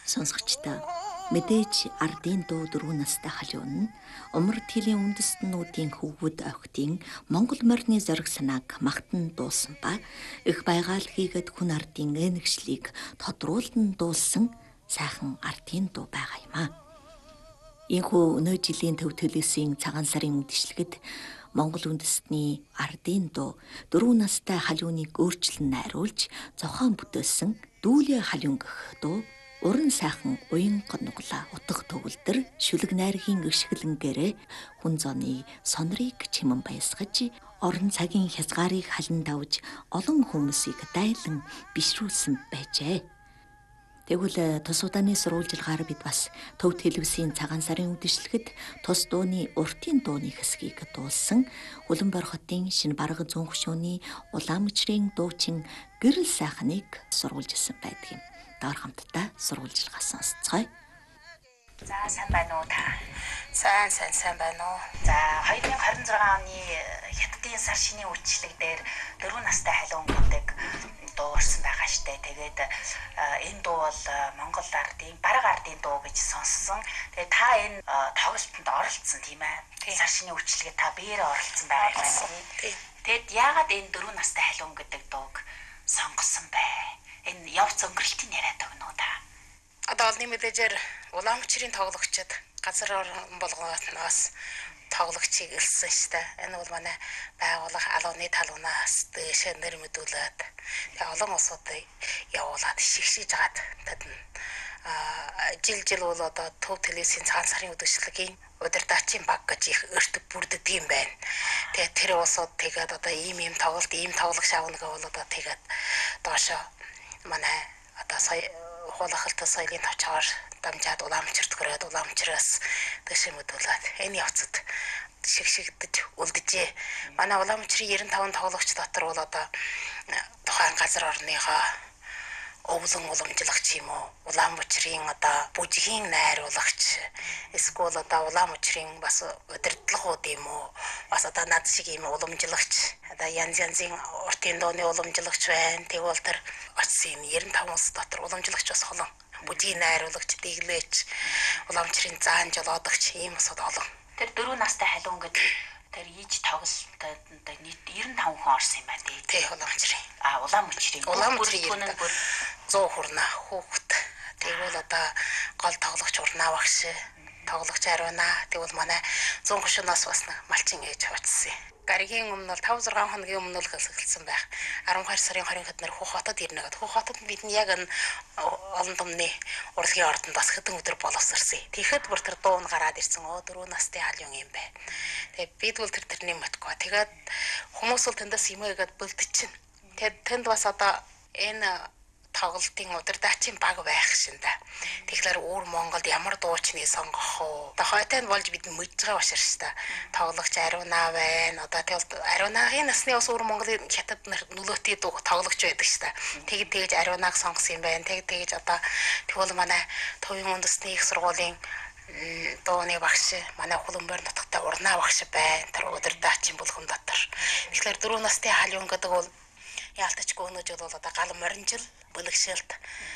Сонсогчдоо мэдээж ардын дуу 4 настай халиун нь умар тилийн үндэстнүүдийн хөвгүүд охидын Монгол морины зориг санааг магтан дуулсан ба их байгаал хийгээд хүн ардын энэгшлийг тодруулан дуулсан сайхан ардын дуу байгаа юм а. Ийхүү өнөө жилийн төв төлөөсийн цагаан сарын үдшилгэд Монгол үндэстний ардын дуу 4 настай халиуныг өөрчлөн найруулж зохион бүтээсэн дүүлээ халиун гэх дуу уран сайхан уян гонгола утга төгөлдөр шүлэг найргийн ишгэлэнгээрээ хүн зооны сонрыг чимэн баясгаж орон цагийн хязгаарыг халан давж олон хүмүүсийг дайлан бишрүүлсэн байжээ. Тэгвэл тус удааны сурвалжилгаар бид бас төв телевизийн цагаан сарын үдшилгэд тус дууны уртын дууны хэсгийг дуулсан Хөлбөмбөр хотын шинэ бараг зүүн хөшөөний Улаанмөчрийн дуучин гэрэл сайхныг сурвалжилсан байдаг юм. Доор хамтдаа сурвалжилгаа сонсцгоё. За сайн байна уу та? Сайн байна уу? За 2026 оны Хятадын сар шинийн үдшилэг дээр 4 настай халиун гэдэг дуу орсон байгаа штэ. Тэгээд энэ дуу бол Монгол ардын бараг ардын дуу гэж сонссон. Тэгээд та энэ тоглолтод оролцсон тийм ээ. Сар шинийн үдшилгээд та биеэрээ оролцсон байгаа юм. Тэгээд яагаад энэ 4 настай халиун гэдэг дууг сонгосон бэ? Энэ явц өнгөрөлтийн яриад өгнө үү та? Одоо олны мэдээжээр Улаанмөчрийн тоглогчид газар болгоноос тоглогчийг илсэн штэ. Энэ бол манай байгууллага алууны талуунаас дэше нэр мэдүүлээд олон улсуудыг явуулаад шигшиж агаад тэд жил бол одоо төв телевизийн цагаан сарын үдшилгийн удирдаачийн баг гэж их өртөг бүрддэг юм байна. Тэгээд тэр улсууд тэгээд одоо ийм тоглогч аавнага бол одоо тэгээд доошо манай одоо сая хуулахалтай соёлын төвчээр дамжаад Улаанмөчрт хүрээд Улаанмөчрөөс дэше мэдүүлээд энэ явцад шигшигдэж үлдэжээ. Манай Улаанмөчрийн 95 тоглогч дотор бол одоо тухайн газар орныхоо өвлөн уламжлагч юм уу? Улаанмөчрийн одоо бүжгийн найруулагч эсвэл одоо Улаанмөчрийн бас удирдлагууд юм уу? Бас одоо над шиг юм уламжлагч одоо янзын уртын дууны уламжлагч байна. Тэгвэл тэр очсон 95 улс дотор уламжлагч бас олон. Бүжгийн найруулагч, дэглээч, Улаанмөчрийн заан жолоодогч ийм усуд олон. Тэр 4 настай халиун гэдэг тэр ийж тоглолтод нийт 95 хүн орсон юм байна тий. Тий Улаанмөчрийн. Улаанмөчрийн 100 хүрнэ хүүхэд. Тэгвэл одоо гол тоглогч урнаа багш, тоглогч ариунаа. Тэгвэл манай 100 хөшөөноос бас малчин ээж очсон. Гаригийн өмнө бол 5-6 хоногийн өмнө л эхэлсэн байх. 12 сарын 20-нд нэр Хүүхотод ирнэ гэдэг. Хүүхотод бид нь яг энэ олон томны урлагийн ордонд бас хэдэн өдөр боловсрсан. Тэгэхэд бүр тэр дуу нь гараад ирсэн. 4 настай халиун юм бэ. Тэгээд бид бол тэрний матгүй. Тэгээд хүмүүс бол тэндээс юмээгээд бэлдчихэв. Тэгээд тэнд бас одоо энэ тоглолтын удирдаачийн баг байх шиндэ. Тэгэхээр өөр Монголд ямар дуучныг сонгох вэ? Одоо хойтой болж бид мэдж байгаа башир шүү дээ. Тоглогч ариунаа байна. Одоо тэгэл ариунаагийн насны ус өөр Монголын хятад нөлөөтэй тоглогч байдаг шүү дээ. Тэгж ариунааг сонгосон юм байна. Тэгж одоо тэгвэл манай төвийн үндэсний их сургуулийн дууны багш манай Хөлбөмбөр нутагтай урнаа багш байна. Тэр удирдаачийн бүлгэн дотор. Тэгэхээр 4 настай халиун гэдэг бол яалтчгүй өнөөж бол одоо гал морин жил бэлгшээлт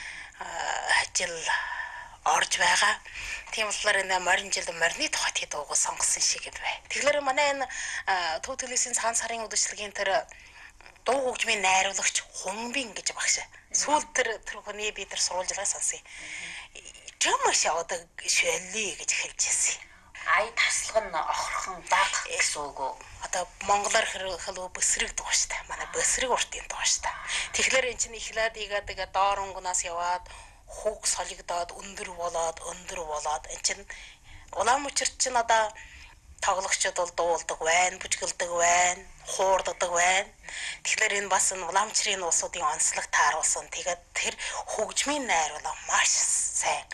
ажил орж байгаа. Тийм болохоор энэ морин жилд морины тухайд дууг сонгосон шиг юм байна. Тэгэхээр манай энэ төв телевизийн цагаан сарын үдшилгийн тэр дуу хөгжмийн найруулагч Хумбин гэж багш. Сүүл тэр хүний би тэр сурвалжлага сонсъё. Чамш одоо шэлли гэж хэлж ирсэн. Ай таслаг нь охорхон даг гэсэн үг үү? Одоо монголоор хэлбэл бөсрэг дуу шүү дээ. Манай бөсрэг уртын дуу шүү дээ. Тэгэхээр эн чинь ихлээд игээд доор онгоноос яваад хүүг солигдоод өндөр болоод эн чинь Улаанмөчрт чинь одоо тоглогчид бол дуулдаг байна, бүжгэлдэг байна, хуурддаг байна. Тэгэхээр энэ бас Улаанмөчрийн улсуудын онцлог тааруулсан. Тэгээд тэр хөгжмийн найруулга маш сайн.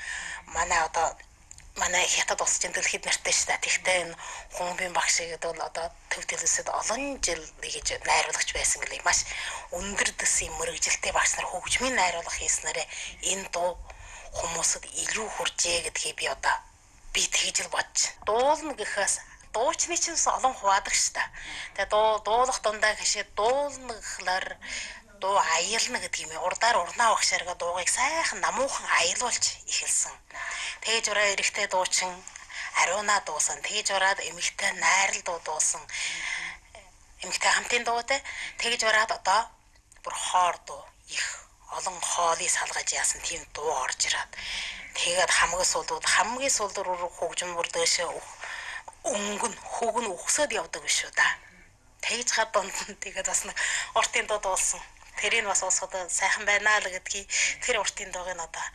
Манай хятад улс чинь дэлхийд нэртэй шүү дээ. Тэгтээ энэ Хумбин багш гэдэг бол одоо төв телевизэд олон жил гэж найруулагч байсан гэлээ. Маш өндөр дэсийн мөрөгжилтэй багш нар хөгжмийн найруулга хийснээрээ энэ дуу хүмүүсэд илүү хүржээ гэдгийг би тэгж л бодож. Дуулна гэхээс дуучны чинь олон хуваадаг шүү дээ. Тэгээ дуулах дундаа гэшээ дуулна гэхлээр дуу аялна гэдэг юм. Урдаар урнаа багшаарга дуугыг сайхан намуухан аялуулж эхэлсэн. Тэгэж ураа эрэхтэй дуучин ариунаа дуусан. Тэгэж ураад эмэгтэй найрал дуу дуусан. Эмэгтэй хамтын дуутай. Тэгэж ураад одоо бүр хоор дуу их олон хоолыг салгаж яасан тийм дуу орж ираад. Тэгээд хамгийн сүүлд рүү хөгжим бүр дэше өнгөн хөг нь өгсөд явдаг биш үү да. Тэгж хад донд тэгээд бас нэг уртын дуу дуулсан. Тэрийг бас уусгаад сайхан байна л гэдгийг тэр уртын дууг нь одоо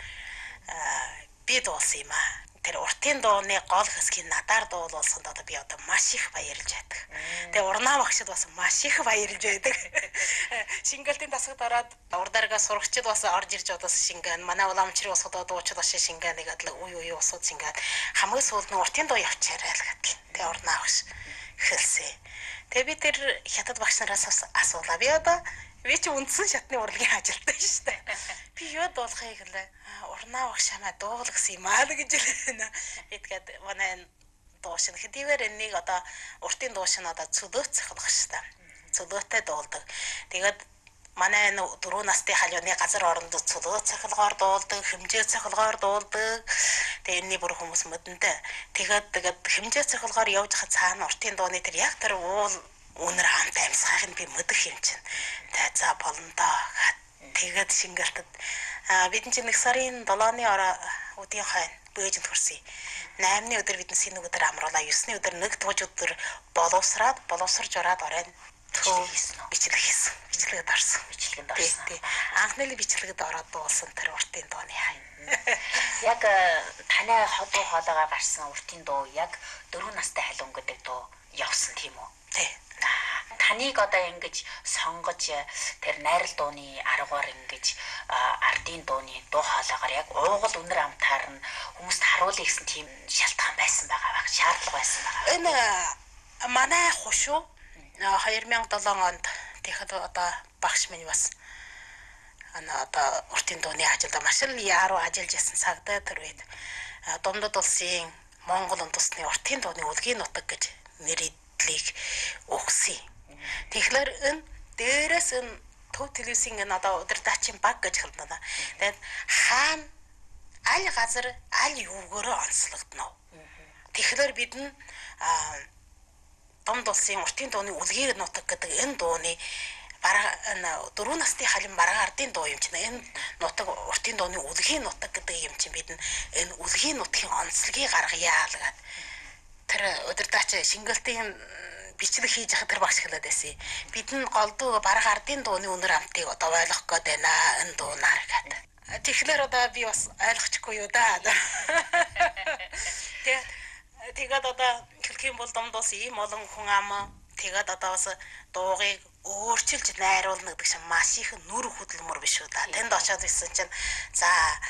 би дуулсан юм аа. Тэр уртын дууны гол хэсгийг надаар дуулуулсанд одоо би одоо маш их баярлж байдаг. Тэгээ урнаа багшд бас маш их баярлж байдаг. Шингэлтийн тасагт ороод урдааргаа сурагчид бас орж ирж одоо шингэн манай уламжрын усудаа дуучид бас шингэн нэгэд л үй усууд шингээд хамгийн сүүлд нь уртын дуу явчихарай л гэдэл. Тэгээ урнаа багш хэлсэн. Тэгээ би тэр хятад багш нараас асуулаа. Би чи үндсэн шатны урлагийн ажилттай шүү дээ. Би юу дуулахыг хэлээ. Урнаа багш хамаа дуул гэсэн юм аа л гэж хэлнэ. Би тэгээд манай дуушин хэдийгээр энийг одоо уртын дуушин одоо цөлөөт цахилах шүү дээ. Цөлөөтэй дуулдаг. Тэгээд манай энэ 4 насны халууны газар оронд цөлөө цахилгоор дуулдаг, хэмжээ цахилгоор дуулдаг. Тэгээ энэний бүр хүмүүс мэдэнтэй. Тэгээд хэмжээ цахилгоор явж хад цаана уртын дууны тэр яг тэр уул өнөр хамт амьсгахыг нь би мэдэх юм чинь. Тэгээ за болно доо. Тэгээд шингэлтэд бид чинь 1 сарын 7-ны өдийн хойно Бээжинд хүрсэн. 8-ны өдөр бид син өдөр амруулаа. 9-ны өдөр нэг дуж өдөр боловсрж ороод оройн бичлэг хийсэн. Бичлэгэд орсон. Анхны бичлэгэд ороод дуулсан тэр уртын дууны хай. Яг таны дуу хоолойгоо гарсан уртын дуу яг 4 настай халуун гэдэг дуу явсан тийм үү? Тий. Таныг одоо ингэж сонгож тэр найрал дууны аргаар ингэж ардын дууны дуу хоолойгоор яг уугал үнэр амтаар нь хүмүүст харуулъя гэсэн тийм шалтгаан байсан байгаа шаардлага байсан байгаа. Энэ манай хушуу 2007 онд тэгэхэд одоо багш минь бас одоо уртын дууны ажилда маш л яруу ажиллаж ясан цагтаа тэр үед Дундад улсын Монгол үндэстний уртын дууны үлгийн нутаг гэж нэрийдлийг өгсөн. Тэгэхээр энэ дээрээс энэ төв телевизийн энэ одоо удирдаачин баг гэж хэлдэг. Тэгээд хаана аль газар аль юугаараа онцлогдно. Тэгэхээр бид нь Дунд улсын уртын дууны үлгийн нутаг гэдэг энэ дууны бараг 4 насны халин бараг ардын дуу юм чинь энэ нутаг уртын дууны үлгийн нутаг гэдэг юм чинь бид энэ үлгийн нутгийн онцлогийг гаргая л гэдэг. Тэр удирдаач шингэлтийн бичлэг хийж яхад тэр багш хэлээд байсан. Бидний голдуу бараг ардын дууны үнэр амтыг одоо ойлгох гээд байна энэ дуунаар гэдэг. Тэгэхээр одоо би бас ойлгочихгүй юу да. Тэгээд одоо хэлхийн бол Дунд улс ийм олон хүн ам тэгээд одоо бас дуугыг өөрчилж найруулна гэдэг шиг маш их нүр хөдөлмөр биш үү да. Тэнд очиод ирсэн чинь за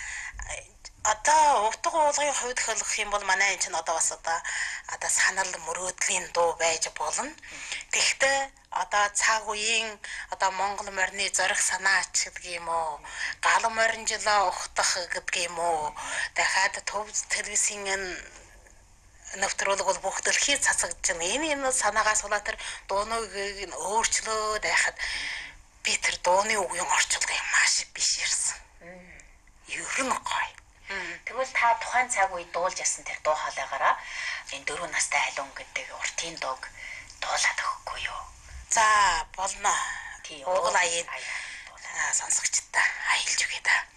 одоо утга уулгын хувьд хэлэх юм бол манай энэ чинь одоо бас одоо санал мөрөөдлийн дуу байж болно. Тэгэхдээ одоо цаг үеийн одоо Монгол морины зориг санаач гэдэг юм уу, гал морин жилөө ухтах гэдэг юм уу, дахиад төв телевизийн нэвтрүүлэг бол бүх дэлхийд цацагдж байна. Энэ санаагаас улаатар дууныг өөрчлөөд байхад би тэр дууны үгийн орчуулгыг маш биш ярьсан. Ер нь гоё. Тэгвэл та тухайн цаг үед дуулж ясан тэр дуу хоолойгоороо энэ 4 настай халуун гэдэг уртын дууг дуулаад өгөхгүй юу? За болно. Угал аян сонсогчтой аялж өгье да.